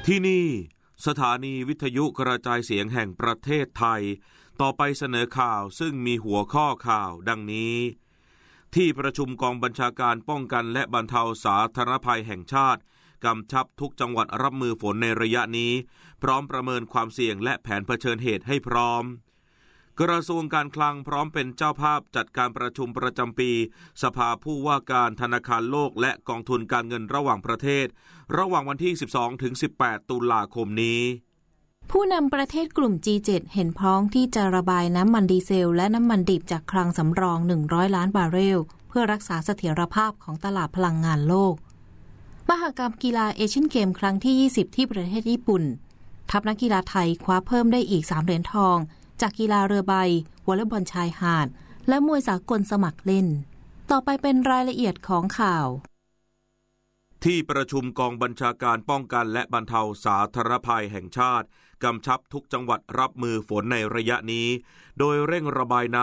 ที่นี่สถานีวิทยุกระจายเสียงแห่งประเทศไทยต่อไปเสนอข่าวซึ่งมีหัวข้อข่าวดังนี้ที่ประชุมกองบัญชาการป้องกันและบรรเทาสาธารณภัยแห่งชาติกำชับทุกจังหวัดรับมือฝนในระยะนี้พร้อมประเมินความเสี่ยงและแผนเผชิญเหตุให้พร้อมกระทรวงการคลังพร้อมเป็นเจ้าภาพจัดการประชุมประจำปีสภาผู้ว่าการธนาคารโลกและกองทุนการเงินระหว่างประเทศระหว่างวันที่ 12-18 ตุลาคมนี้ผู้นำประเทศกลุ่ม G7 เห็นพ้องที่จะระบายน้ำมันดีเซลและน้ำมันดิบจากคลังสำรอง100 ล้านบาร์เรลเพื่อรักษาเสถียรภาพของตลาดพลังงานโลกมหกรรมกีฬาเอเชียนเกมครั้งที่ 20 ที่ประเทศญี่ปุ่นทัพนักกีฬาไทยคว้าเพิ่มได้อีก3 เหรียญทองจากกีฬาเรือใบวอลเลย์บอลชายหาดและมวยสากลสมัครเล่นต่อไปเป็นรายละเอียดของข่าวที่ประชุมกองบัญชาการป้องกันและบรรเทาสาธารณภัยแห่งชาติกำชับทุกจังหวัดรับมือฝนในระยะนี้โดยเร่งระบายน้